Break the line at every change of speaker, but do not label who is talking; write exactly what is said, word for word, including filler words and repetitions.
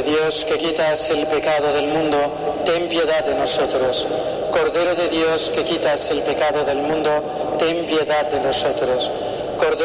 Dios, que quitas el pecado del mundo, ten piedad de nosotros. Cordero de Dios, que quitas el pecado del mundo, ten piedad de nosotros. Cordero